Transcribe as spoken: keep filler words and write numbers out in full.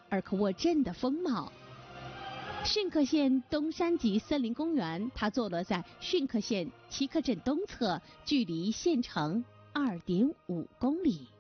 尔克沃镇的风貌。逊克县东山脊森林公园，它坐落在逊克县奇克镇东侧，距离县城 二点五公里。